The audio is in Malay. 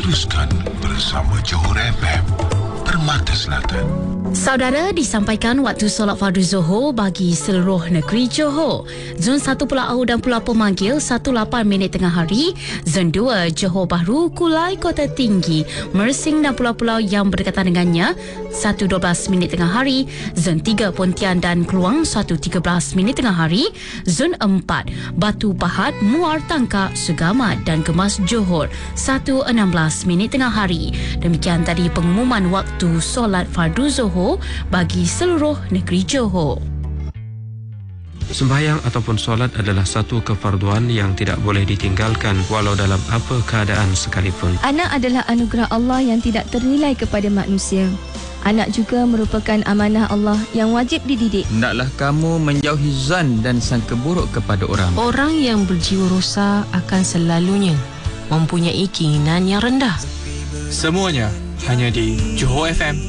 Teruskan bersama Johor FM, Permata Selatan. Saudara, disampaikan waktu solat fardu Zuhur bagi seluruh negeri Johor. Zon 1 Pulau Au dan Pulau Pemanggil 18 minit tengah hari. Zon 2 Johor Bahru, Kulai, Kota Tinggi, Mersing dan pulau-pulau yang berdekatan dengannya 1:12 minit tengah hari. Zon 3 Pontian dan Keluang 1:13 minit tengah hari. Zon 4 Batu Pahat, Muar, Tangkak, Sugamat dan Kemas Johor 1:16 minit tengah hari. Demikian tadi pengumuman waktu solat fardu Zuhur bagi seluruh negeri Johor. Sembahyang ataupun solat adalah satu kefarduan yang tidak boleh ditinggalkan walau dalam apa keadaan sekalipun. Anak adalah anugerah Allah yang tidak ternilai kepada manusia. Anak juga merupakan amanah Allah yang wajib dididik. Hendaklah kamu menjauhi zan dan sangka buruk kepada orang. Orang yang berjiwa rosak akan selalunya mempunyai keinginan yang rendah. Semuanya hanya di Johor FM